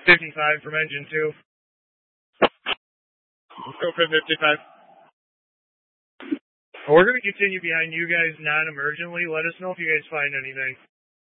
55 from engine 2. Go for 55. We're going to continue behind you guys non-emergently. Let us know if you guys find anything.